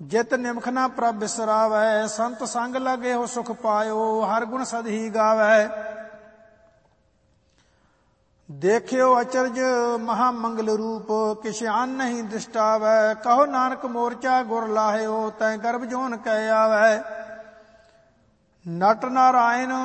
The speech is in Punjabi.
ਜਿਤ ਨਿਮਖ ਨਾ ਪ੍ਰਭ ਬਿਸਰਾਵੈ, ਸੰਤ ਸੰਗ ਲਗੇ ਹੋ ਸੁਖ ਪਾਇਓ, ਹਰ ਗੁਣ ਸਦ ਹੀ ਗਾਵੈ। ਦੇਖਿਓ ਅਚਰਜ ਮਹਾ ਮੰਗਲ ਰੂਪ, ਕਿਛ ਆਨ ਨਹੀਂ ਦ੍ਰਿਸ਼ਟਾਵੈ। ਕਹੋ ਨਾਨਕ ਮੋਰਚਾ ਗੁਰ ਲਾਹਿਓ, ਤੈ ਗਰਭ ਜੋਨ ਕਹਿ ਆਵੈ। ਨਟ ਨਾਰਾਇਣ